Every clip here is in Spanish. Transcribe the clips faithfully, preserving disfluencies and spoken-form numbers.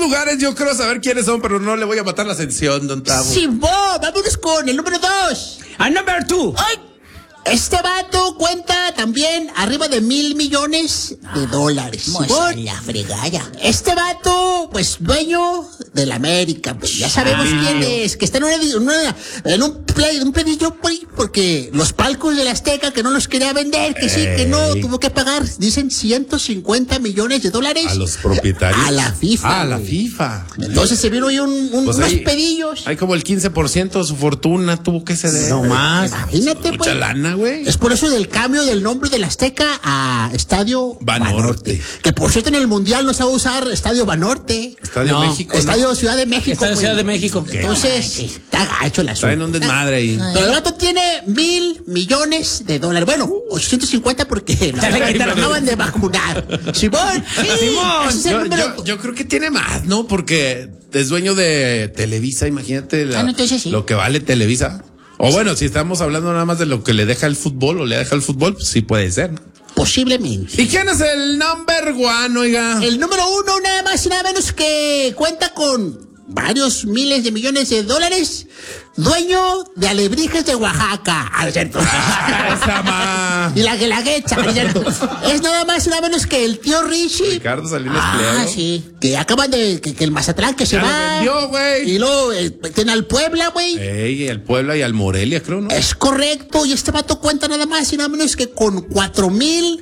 lugares yo creo saber quiénes son, pero no le voy a matar la sección, don Tavo. Sí, vos, vámonos con el número dos. Al number two. ¡Ay! Este vato cuenta también arriba de mil millones de dólares. Moza la fregada. Este vato, pues, dueño de la América, pues, ya sabemos Ah. quién es, que está en, una, una- en un play, un pedillo, pues, porque los palcos de la Azteca que no los quería vender, que sí, que no, Ey. tuvo que pagar, dicen ciento cincuenta millones de dólares. A los propietarios. A la FIFA. Ah, a la güey. FIFA. Entonces se vino ahí un, un- Pues unos ahí- pedillos. Hay como el quince por ciento de su fortuna tuvo que ceder. No más. Imagínate, Mucha pues. lana, güey. Es por eso del cambio del nombre del Azteca a Estadio Banorte. Banorte. Que por cierto en el Mundial no se va a usar Estadio Banorte. Estadio No, México. ¿no? Estadio Ciudad de México. Estadio güey. Ciudad de México. Entonces, está gacho el Está en un asunto. desmadre ahí. Pero el vato tiene mil millones de dólares. Bueno, ochocientos cincuenta porque la Ya le lo quitaron. acaban de vacunar. Simón, sí, Simón, ese es el Yo, número- yo- yo creo que tiene más, ¿no? Porque es dueño de Televisa, imagínate la- Ah, no, entonces sí. lo que vale Televisa. O bueno, si estamos hablando nada más de lo que le deja el fútbol o le deja el fútbol, pues sí puede ser, ¿no? Posiblemente. ¿Y quién es el number one, oiga? El número uno, nada más y nada menos que cuenta con varios miles de millones de dólares, dueño de Alebrijes de Oaxaca. Ah, ¿no es cierto? Esa ma- Y la guelaguetza, ¿no es cierto? Es nada más y nada menos que el tío Richie. Ricardo Salinas Ah, Pliego. sí. Que acaban de, que, que el Mazatlán que se Ya lo va. vendió, güey. Y luego eh, tiene al Puebla, güey. Ey, al Puebla y al Morelia, creo, ¿no? Es correcto, y este vato cuenta nada más y nada menos que con cuatro mil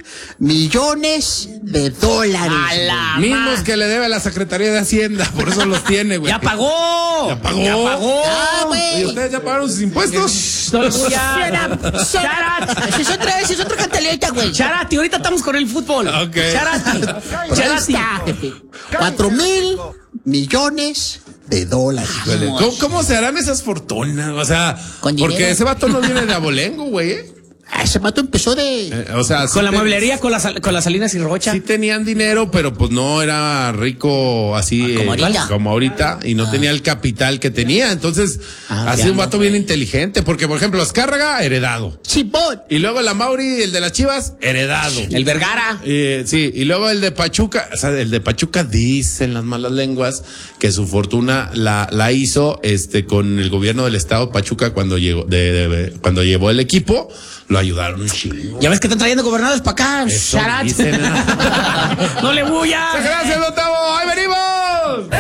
millones de dólares. A la Mismos que le debe a la Secretaría de Hacienda, por eso los tiene, güey. ¡Ya pagó! Ya pagó. ¡Ya pagó! Ah, güey. ¿Y ustedes ya pagaron sus impuestos? Solo ya. Charati. Esa es otra vez, es otra cantaleta, güey. Charati, ahorita estamos con el fútbol. Ok. Charati. Pues ahí Charati. está, jefe. Cuatro mil millones de dólares. Híjole, ¿Cómo, cómo se harán esas fortunas? O sea, Con porque dinero. ese vato no viene de abolengo, güey. ¿eh? Ah, ese vato empezó de... Eh, o sea, sí Con la te- mueblería, con las, con las Salinas y Rocha. Sí tenían dinero, pero pues no era rico así Como eh, ahorita. como ahorita y no tenía el capital que tenía. Entonces, Ah, así ya, un vato bien inteligente, porque por ejemplo, Azcárraga, heredado. Chipón. Y luego la Mauri, el de las Chivas, heredado. El Vergara. Eh, sí, y luego el de Pachuca, o sea, el de Pachuca dicen las malas lenguas que su fortuna la, la hizo este con el gobierno del estado Pachuca cuando llegó de, de- de- cuando llevó el equipo, lo ayudaron un chingo. Ya ves que están trayendo gobernadores para acá. Eso Charati. dicen, ¿eh? No le bullas. Gracias, Otavo. Ahí venimos.